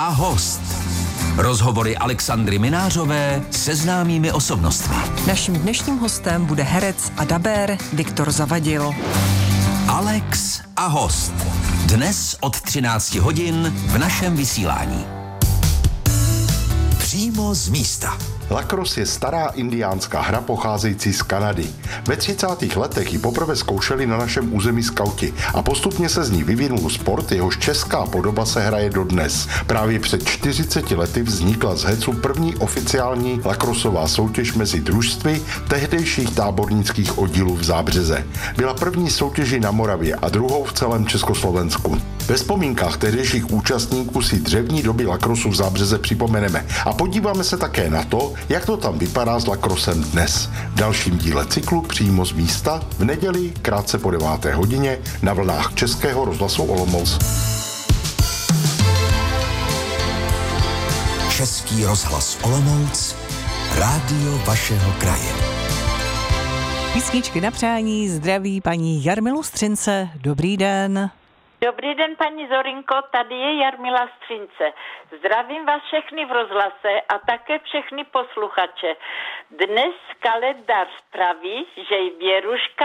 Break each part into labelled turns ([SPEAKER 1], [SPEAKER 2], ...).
[SPEAKER 1] a host. Rozhovory Alexandry Minářové se známými osobnostmi.
[SPEAKER 2] Naším dnešním hostem bude herec a dabér Viktor Zavadil.
[SPEAKER 1] Alex a host. Dnes od 13 hodin v našem vysílání. Přímo z místa.
[SPEAKER 3] Lacrosse je stará indiánská hra pocházející z Kanady. Ve 30. letech ji poprvé zkoušeli na našem území skauti a postupně se z ní vyvinul sport, jehož česká podoba se hraje dodnes. Právě před 40 lety vznikla z hecu první oficiální lacrossová soutěž mezi družstvy tehdejších tábornických oddílů v Zábřeze. Byla první soutěži na Moravě a druhou v celém Československu. Ve vzpomínkách tehdejších účastníků si dřevní doby lacrossu v Zábřeze připomeneme a podíváme se také na to, jak to tam vypadá s lacrossem dnes. V dalším díle cyklu Přímo z místa v neděli krátce po 9. hodině na vlnách Českého rozhlasu Olomouc.
[SPEAKER 1] Český rozhlas Olomouc, rádio vašeho kraje.
[SPEAKER 2] Písničky na přání zdraví paní Jarmilu Střince. Dobrý den.
[SPEAKER 4] Dobrý den, paní Zorinko, tady je Jarmila Střince. Zdravím vás všechny v rozhlase a také všechny posluchače. Dnes kalendář praví, že i věruška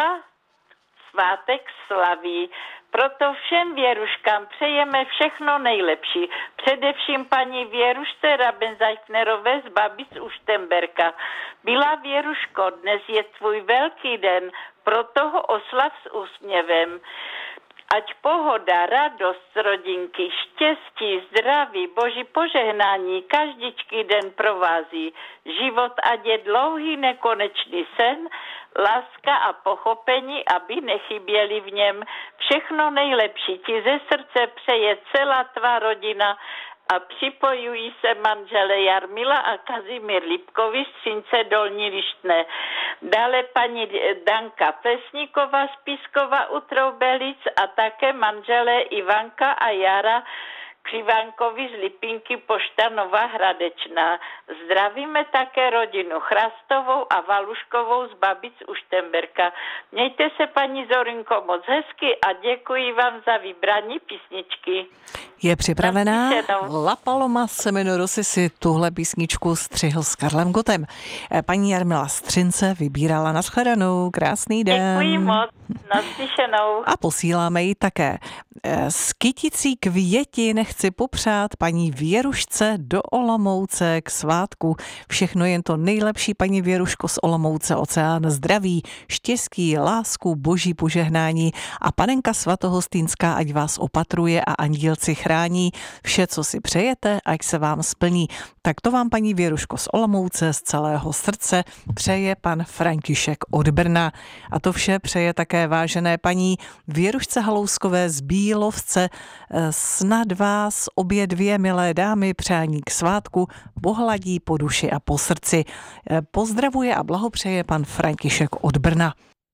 [SPEAKER 4] svátek slaví. Proto všem věruškám přejeme všechno nejlepší. Především paní Věrušce Rabenzeitnerové z Babic u Štemberka. Byla Věruško, dnes je tvůj velký den, proto ho oslav s úsměvem. Ať pohoda, radost z rodinky, štěstí, zdraví, boží požehnání každičký den provází. Život ať je dlouhý nekonečný sen, láska a pochopení, aby nechyběli v něm. Všechno nejlepší ti ze srdce přeje celá tvá rodina a připojují se manžele Jarmila a Kazimír Lipkovi z Třince Dolní Lištné. Dále paní Danka Pesníková z Pískova u Troubelic a také manželé Ivanka a Jara Křivánkovi z Lipinky Pošta Nová Hradečná. Zdravíme také rodinu Chrastovou a Valuškovou z Babic u Štemberka. Mějte se, paní Zorinko, moc hezky a děkuji vám za vybrání písničky.
[SPEAKER 2] Je připravená. La Paloma Seminorosi si tuhle písničku střihl s Karlem Gotem. Paní Jarmila Střince vybírala. Nashledanou, krásný den.
[SPEAKER 4] Děkuji moc, naslyšenou.
[SPEAKER 2] A posíláme ji také. Z kyticí květin chci popřát paní Věrušce do Olomouce k svátku. Všechno jen to nejlepší, paní Věruško, z Olomouce, oceán zdraví, štěstí, lásku, boží požehnání a panenka svatohostýnská, ať vás opatruje a andělci chrání. Vše, co si přejete, ať se vám splní. Tak to vám, paní Věruško, z Olomouce z celého srdce přeje pan František od Brna. A to vše přeje také vážené paní Věrušce Halouskové z Bílovce. Snad vás obě dvě milé dámy přání k svátku pohladí po duši a po srdci. Pozdravuje a blahopřeje pan František od Brna.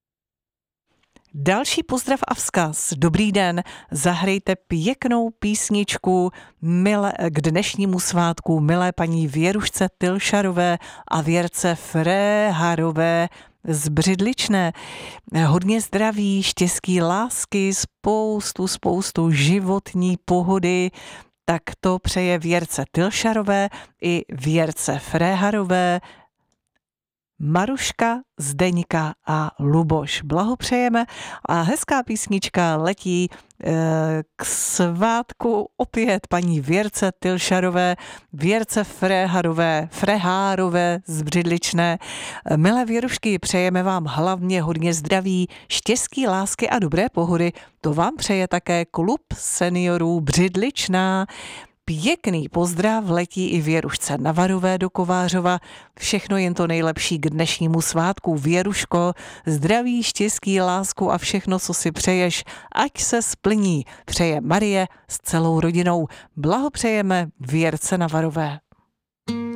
[SPEAKER 2] Další pozdrav a vzkaz. Dobrý den, zahrejte pěknou písničku k dnešnímu svátku milé paní Věrušce Tylšarové a Věrce Fréharové z Břidličné. Hodně zdraví, štěstí, lásky, spoustu životní pohody. Tak to přeje Věrce Tylšarové i Věrce Fréharové, Maruška, Zdeňka a Luboš. Blahopřejeme a hezká písnička letí k svátku opět paní Věrce Tylšarové, Věrce Fréhárové z Břidličné. Milé Věrušky, přejeme vám hlavně hodně zdraví, štěstí, lásky a dobré pohody. To vám přeje také klub seniorů Břidličná. Pěkný pozdrav letí i Věrušce Navarové do Kovářova. Všechno jen to nejlepší k dnešnímu svátku. Věruško, zdraví, štěstí, lásku a všechno, co si přeješ, ať se splní. Přeje Marie s celou rodinou. Blahopřejeme Věrce Navarové.